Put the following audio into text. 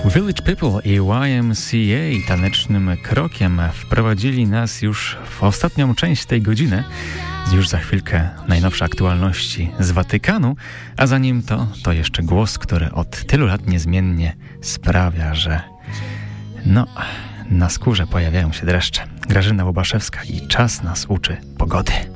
Village People i YMCA tanecznym krokiem wprowadzili nas już w ostatnią część tej godziny. Już za chwilkę najnowsze aktualności z Watykanu, a zanim to jeszcze głos, który od tylu lat niezmiennie sprawia, że na skórze pojawiają się dreszcze. Grażyna Łobaszewska i czas nas uczy pogody.